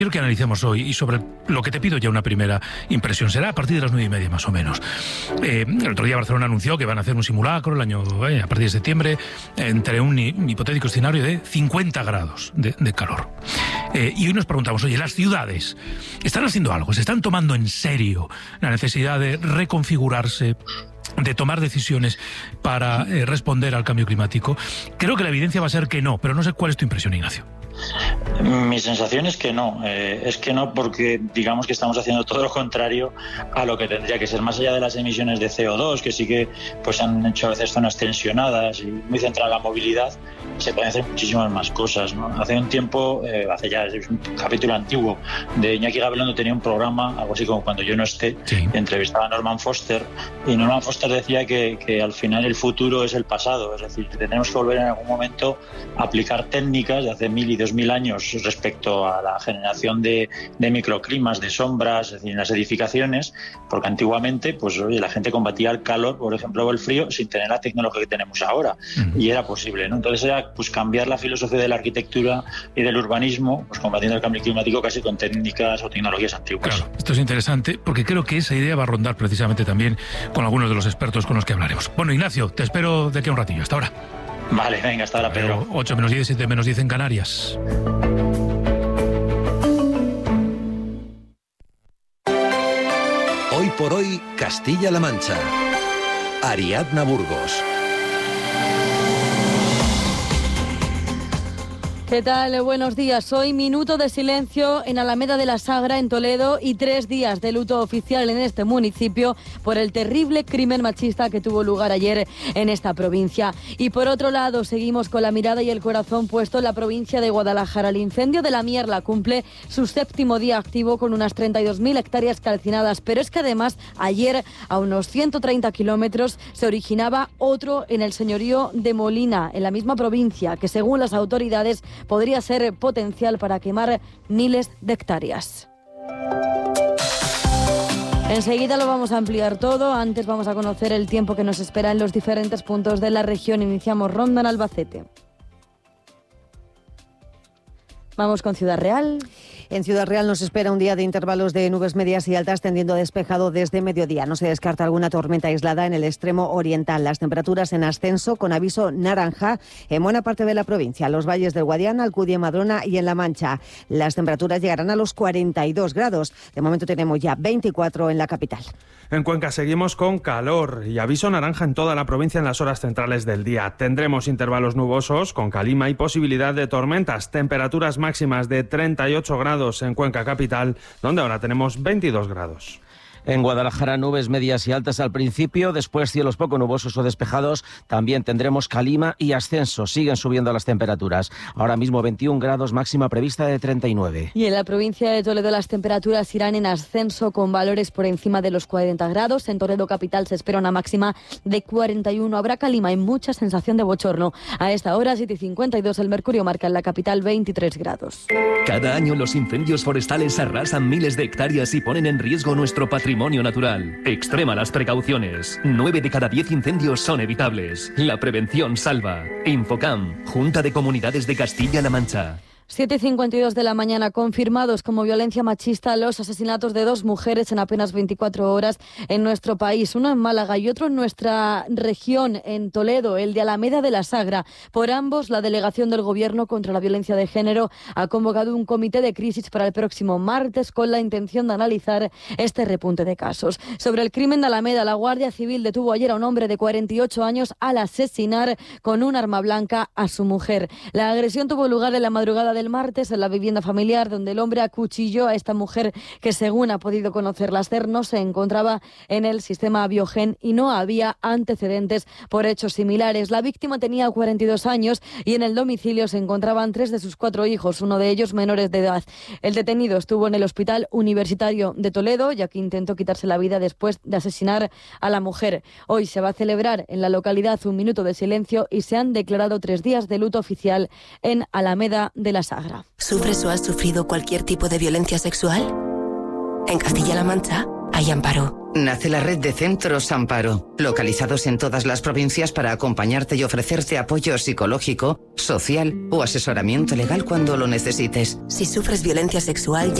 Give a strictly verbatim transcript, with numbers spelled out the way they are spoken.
Quiero que analicemos hoy y sobre lo que te pido ya una primera impresión. Será a partir de las nueve y media más o menos. Eh, el otro día Barcelona anunció que van a hacer un simulacro el año eh, a partir de septiembre entre un, un hipotético escenario de cincuenta grados de, de calor. Eh, y hoy nos preguntamos, oye, ¿las ciudades están haciendo algo? ¿Se están tomando en serio la necesidad de reconfigurarse, de tomar decisiones para eh, responder al cambio climático? Creo que la evidencia va a ser que no, pero no sé cuál es tu impresión, Ignacio. Mi sensación es que no, eh, es que no porque digamos que estamos haciendo todo lo contrario a lo que tendría que ser, más allá de las emisiones de C O dos, que sí que pues han hecho a veces zonas tensionadas y muy centrada en la movilidad, se pueden hacer muchísimas más cosas, ¿no? Hace un tiempo, eh, hace ya es un capítulo antiguo de Iñaki Gabilondo, tenía un programa, algo así como Cuando yo no esté, sí. Entrevistaba a Norman Foster y Norman Foster decía que, que al final el futuro es el pasado, es decir, que tenemos que volver en algún momento a aplicar técnicas de hace mil y dos mil años respecto a la generación de, de microclimas, de sombras, es decir, en las edificaciones, porque antiguamente pues oye, la gente combatía el calor, por ejemplo, o el frío, sin tener la tecnología que tenemos ahora, uh-huh. y era posible, ¿no? Entonces era pues cambiar la filosofía de la arquitectura y del urbanismo, pues combatiendo el cambio climático casi con técnicas o tecnologías antiguas. Claro, esto es interesante porque creo que esa idea va a rondar precisamente también con algunos de los expertos con los que hablaremos. Bueno, Ignacio, te espero de aquí a un ratillo. Hasta ahora. Vale, venga, hasta ahora, Pedro. ocho menos diez, siete menos diez en Canarias. Hoy por hoy, Castilla-La Mancha. Ariadna Burgos. ¿Qué tal? Buenos días. Hoy minuto de silencio en Alameda de la Sagra, en Toledo, y tres días de luto oficial en este municipio por el terrible crimen machista que tuvo lugar ayer en esta provincia. Y por otro lado, seguimos con la mirada y el corazón puesto en la provincia de Guadalajara. El incendio de la Mierla cumple su séptimo día activo con unas treinta y dos mil hectáreas calcinadas. Pero es que además, ayer, a unos ciento treinta kilómetros, se originaba otro en el señorío de Molina, en la misma provincia, que según las autoridades podría ser potencial para quemar miles de hectáreas. Enseguida lo vamos a ampliar todo. Antes vamos a conocer el tiempo que nos espera en los diferentes puntos de la región. Iniciamos ronda en Albacete. Vamos con Ciudad Real. En Ciudad Real nos espera un día de intervalos de nubes medias y altas tendiendo a despejado desde mediodía. No se descarta alguna tormenta aislada en el extremo oriental. Las temperaturas en ascenso con aviso naranja en buena parte de la provincia. Los valles del Guadiana, Alcudia, Madrona y en La Mancha. Las temperaturas llegarán a los cuarenta y dos grados. De momento tenemos ya veinticuatro en la capital. En Cuenca seguimos con calor y aviso naranja en toda la provincia en las horas centrales del día. Tendremos intervalos nubosos con calima y posibilidad de tormentas. Temperaturas máximas de treinta y ocho grados en Cuenca capital, donde ahora tenemos veintidós grados. En Guadalajara, nubes medias y altas al principio, después cielos poco nubosos o despejados. También tendremos calima y ascenso. Siguen subiendo las temperaturas. Ahora mismo veintiún grados, máxima prevista de treinta y nueve. Y en la provincia de Toledo las temperaturas irán en ascenso con valores por encima de los cuarenta grados. En Toledo capital se espera una máxima de cuarenta y uno. Habrá calima y mucha sensación de bochorno. A esta hora, siete y cincuenta y dos, el mercurio marca en la capital veintitrés grados. Cada año los incendios forestales arrasan miles de hectáreas y ponen en riesgo nuestro patrimonio natural. Extrema las precauciones. Nueve de cada diez incendios son evitables. La prevención salva. Infocam, Junta de Comunidades de Castilla-La Mancha. siete y cincuenta y dos de la mañana, confirmados como violencia machista los asesinatos de dos mujeres en apenas veinticuatro horas en nuestro país. Uno en Málaga y otro en nuestra región, en Toledo, el de Alameda de la Sagra. Por ambos, la Delegación del Gobierno contra la Violencia de Género ha convocado un comité de crisis para el próximo martes con la intención de analizar este repunte de casos. Sobre el crimen de Alameda, la Guardia Civil detuvo ayer a un hombre de cuarenta y ocho años al asesinar con un arma blanca a su mujer. La agresión tuvo lugar en la madrugada de el martes en la vivienda familiar, donde el hombre acuchilló a esta mujer que, según ha podido conocer la SER, no se encontraba en el sistema Biogen y no había antecedentes por hechos similares. La víctima tenía cuarenta y dos años y en el domicilio se encontraban tres de sus cuatro hijos, uno de ellos menores de edad. El detenido estuvo en el Hospital Universitario de Toledo, ya que intentó quitarse la vida después de asesinar a la mujer. Hoy se va a celebrar en la localidad un minuto de silencio y se han declarado tres días de luto oficial en Alameda de la Sagra. ¿Sufres o has sufrido cualquier tipo de violencia sexual? En Castilla-La Mancha hay amparo. nace la red de Centros Amparo, localizados en todas las provincias para acompañarte y ofrecerte apoyo psicológico, social o asesoramiento legal cuando lo necesites. Si sufres violencia sexual,